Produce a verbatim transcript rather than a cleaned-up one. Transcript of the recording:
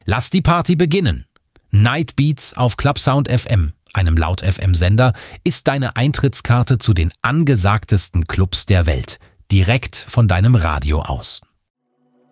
Lass die Party beginnen. Night Beats auf Clubsound F M, einem Laut-F M-Sender, ist deine Eintrittskarte zu den angesagtesten Clubs der Welt. Direkt von deinem Radio aus.